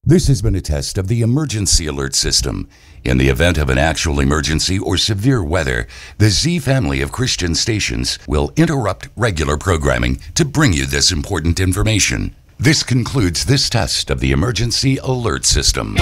This has been a test of the emergency alert system. In the event of an actual emergency or severe weather, the Z family of Christian stations will interrupt regular programming to bring you this important information. This concludes this test of the emergency alert system.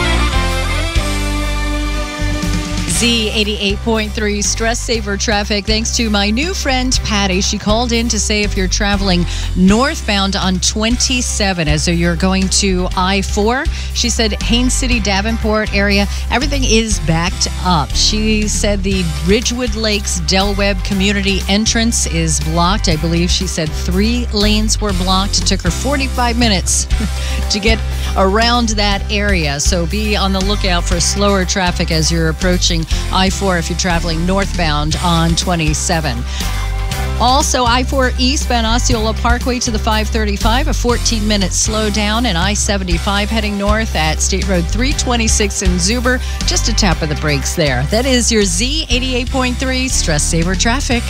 Z88.3 Stress Saver Traffic. Thanks to my new friend Patty. She called in to say if you're traveling northbound on 27 as you're going to I-4, she said Haines City, Davenport area, everything is backed up. She said the Ridgewood Lakes Del Webb community entrance is blocked. I believe she said 3 lanes were blocked. It took her 45 minutes to get around that area. So be on the lookout for slower traffic as you're approaching I-4 if you're traveling northbound on 27. Also, I-4 eastbound Osceola Parkway to the 535, a 14-minute slowdown, and I-75 heading north at State Road 326 in Zuber. Just a tap of the brakes there. That is your Z88.3 Stress Saver Traffic.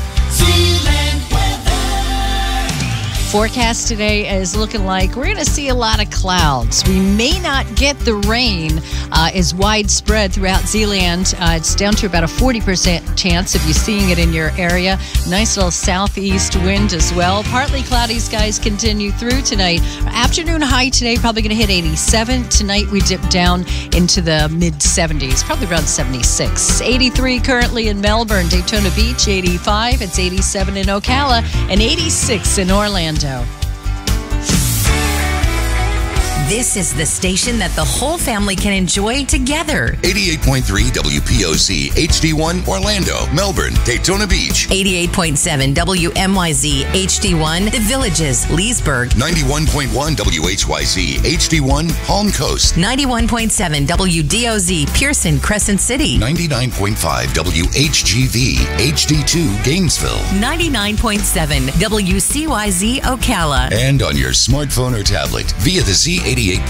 Forecast today is looking like we're going to see a lot of clouds. We may not get the rain is widespread throughout Zeeland. It's down to about a 40% chance of you seeing it in your area. Nice little southeast wind as well. Partly cloudy skies continue through tonight. Afternoon high today probably going to hit 87. Tonight we dip down into the mid-70s, probably around 76. 83 currently in Melbourne, Daytona Beach, 85. It's 87 in Ocala and 86 in Orlando. This is the station that the whole family can enjoy together. 88.3 WPOC HD1 Orlando, Melbourne, Daytona Beach. 88.7 WMYZ HD1 The Villages, Leesburg. 91.1 WHYZ HD1 Palm Coast. 91.7 WDOZ Pearson, Crescent City. 99.5 WHGV HD2 Gainesville. 99.7 WCYZ Ocala. And on your smartphone or tablet via the Z88